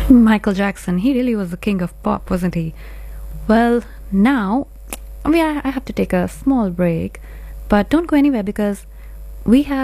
Michael Jackson, he really was the king of pop, wasn't he? Well, now I have to take a small break, but don't go anywhere because we have